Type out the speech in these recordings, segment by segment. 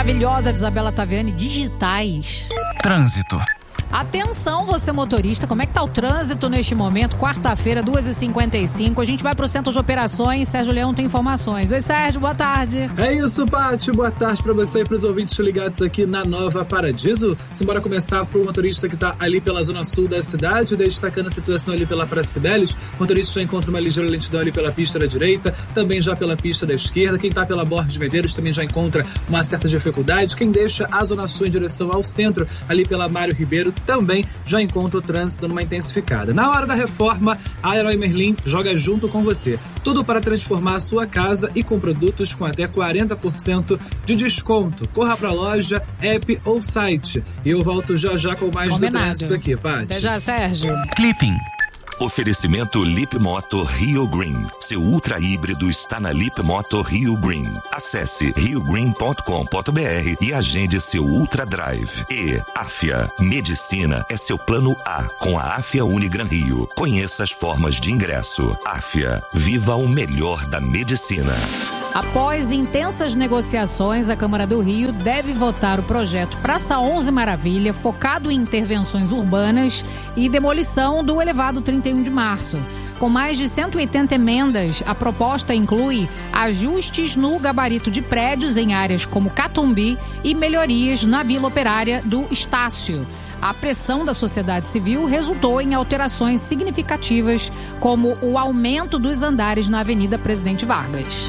maravilhosa de Isabela Taviani, digitais. Trânsito. Atenção, você motorista, como é que tá o trânsito neste momento? Quarta-feira, 2h55, a gente vai pro Centro de Operações. Sérgio Leão tem informações. Oi, Sérgio, boa tarde. É isso, Paty, boa tarde pra você e pros ouvintes ligados aqui na Nova Paradiso. Simbora começar pro motorista que tá ali pela zona sul da cidade, destacando a situação ali pela Praça Cibeles. O motorista já encontra uma ligeira lentidão ali pela pista da direita, também já pela pista da esquerda. Quem tá pela Borges Medeiros também já encontra uma certa dificuldade. Quem deixa a zona sul em direção ao centro, ali pela Mário Ribeiro, também já encontra o trânsito dando uma intensificada. Na hora da reforma, a Leroy Merlin joga junto com você. Tudo para transformar a sua casa e com produtos com até 40% de desconto. Corra para a loja, app ou site. E eu volto já com mais do trânsito aqui, Paty. Até já, Sérgio. Clipping. Oferecimento Lip Moto Rio Green. Seu ultra híbrido está na Lip Moto Rio Green. Acesse riogreen.com.br e agende seu Ultra Drive. E Afia. Medicina é seu plano A com a Afia Unigran Rio. Conheça as formas de ingresso. Afia. Viva o melhor da medicina. Após intensas negociações, a Câmara do Rio deve votar o projeto Praça 11 Maravilha, focado em intervenções urbanas e demolição do elevado 31 de março. Com mais de 180 emendas, a proposta inclui ajustes no gabarito de prédios em áreas como Catumbi e melhorias na Vila Operária do Estácio. A pressão da sociedade civil resultou em alterações significativas, como o aumento dos andares na Avenida Presidente Vargas.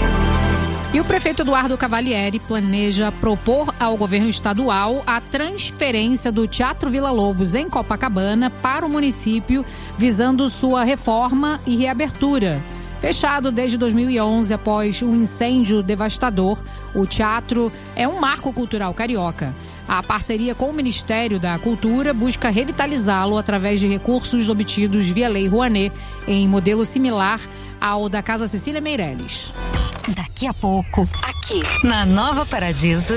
E o prefeito Eduardo Cavalieri planeja propor ao governo estadual a transferência do Teatro Vila Lobos em Copacabana para o município, visando sua reforma e reabertura. Fechado desde 2011 após um incêndio devastador, o teatro é um marco cultural carioca. A parceria com o Ministério da Cultura busca revitalizá-lo através de recursos obtidos via Lei Rouanet, em modelo similar ao da Casa Cecília Meirelles. Daqui a pouco, aqui na Nova Paradiso.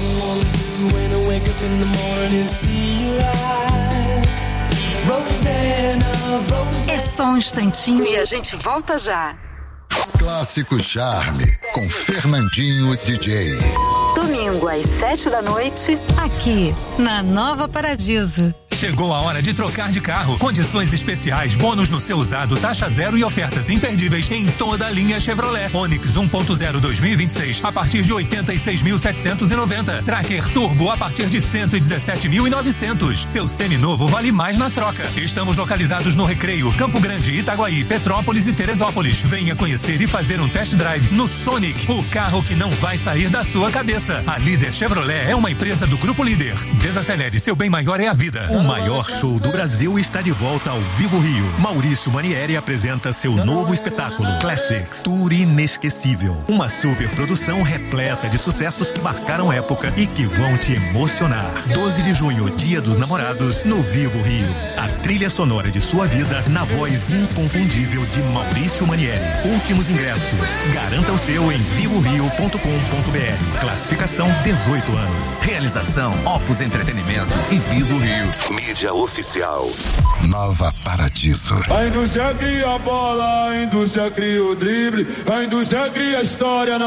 É só um instantinho e a gente volta já. Clássico Charme, com Fernandinho DJ. Domingo às 7h, aqui na Nova Paradiso. Chegou a hora de trocar de carro. Condições especiais, bônus no seu usado, taxa zero e ofertas imperdíveis em toda a linha Chevrolet. Onix 1.0 2026 a partir de 86.790. Tracker Turbo a partir de 117.900. Seu seminovo vale mais na troca. Estamos localizados no Recreio, Campo Grande, Itaguaí, Petrópolis e Teresópolis. Venha conhecer e fazer um test drive no Sonic, o carro que não vai sair da sua cabeça. A Líder Chevrolet é uma empresa do Grupo Líder. Desacelere, seu bem maior é a vida. O maior show do Brasil está de volta ao Vivo Rio. Maurício Manieri apresenta seu novo espetáculo, Classics, Tour Inesquecível. Uma super produção repleta de sucessos que marcaram época e que vão te emocionar. 12 de junho, Dia dos Namorados, no Vivo Rio. A trilha sonora de sua vida na voz inconfundível de Maurício Manieri. Últimos ingressos. Garanta o seu em vivorio.com.br. Classificação 18 anos. Realização Opus Entretenimento e Vivo Rio. Mídia oficial. Nova Paradiso. A indústria cria a bola, a indústria cria o drible, a indústria cria a história.